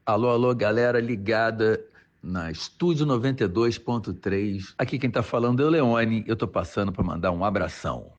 Alô, alô, galera ligada na Estúdio 92.3. Aqui quem tá falando é o Leone. Eu tô passando para mandar um abração.